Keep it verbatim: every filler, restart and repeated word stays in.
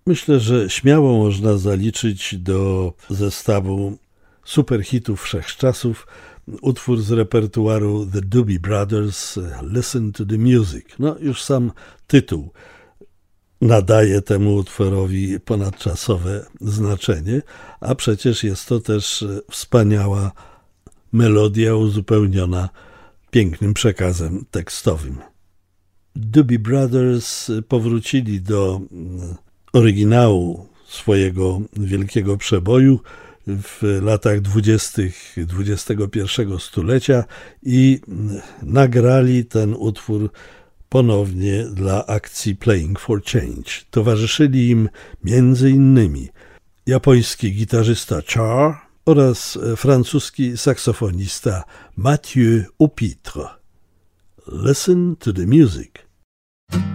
Myślę, że śmiało można zaliczyć do zestawu superhitów wszechczasów utwór z repertuaru The Doobie Brothers, Listen to the Music. No już sam tytuł nadaje temu utworowi ponadczasowe znaczenie, a przecież jest to też wspaniała melodia uzupełniona pięknym przekazem tekstowym. Doobie Brothers powrócili do oryginału swojego wielkiego przeboju w latach dwudziestych dwudziestego pierwszego stulecia i nagrali ten utwór ponownie dla akcji Playing for Change. Towarzyszyli im między innymi japoński gitarzysta Char oraz francuski saksofonista Mathieu Aupitre. Listen to the music.